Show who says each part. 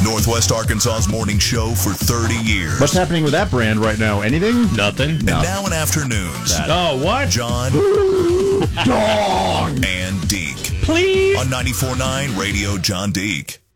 Speaker 1: Northwest Arkansas's morning show for 30 years.
Speaker 2: What's happening with that brand right now? Anything?
Speaker 3: Nothing.
Speaker 1: And now in afternoons,
Speaker 3: Oh, what?
Speaker 1: John
Speaker 2: Dong!
Speaker 1: and Deke.
Speaker 3: Please.
Speaker 1: On 94.9 Radio John Deke.